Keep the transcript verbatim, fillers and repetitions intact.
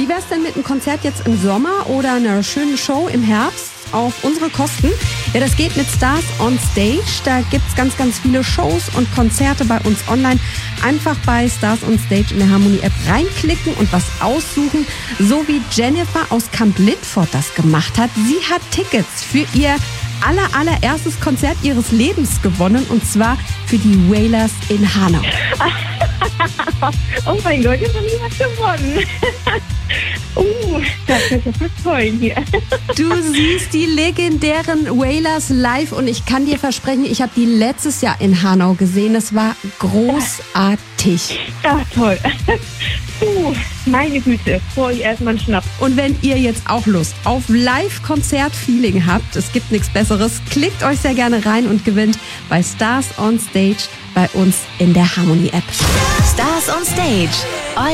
Wie wär's denn mit einem Konzert jetzt im Sommer oder einer schönen Show im Herbst auf unsere Kosten? Ja, das geht mit Stars on Stage. Da gibt's ganz, ganz viele Shows und Konzerte bei uns online. Einfach bei Stars on Stage in der Harmonie-App reinklicken und was aussuchen. So wie Jennifer aus Kamp Lindfort das gemacht hat. Sie hat Tickets für ihr aller, allererstes Konzert ihres Lebens gewonnen. Und zwar für die Wailers in Hanau. Oh mein Gott, jetzt habe ich was gewonnen. Uh, das wird ja fast toll hier. Du siehst die legendären Wailers live und ich kann dir versprechen, ich habe die letztes Jahr in Hanau gesehen. Es war großartig. Ja, toll. Uh, meine Güte, vor ich erstmal einen Schnaps. Und wenn ihr jetzt auch Lust auf Live-Konzert-Feeling habt, es gibt nichts Besseres, klickt euch sehr gerne rein und gewinnt bei Stars on Stage bei uns in der Harmonie-App. Stars on Stage.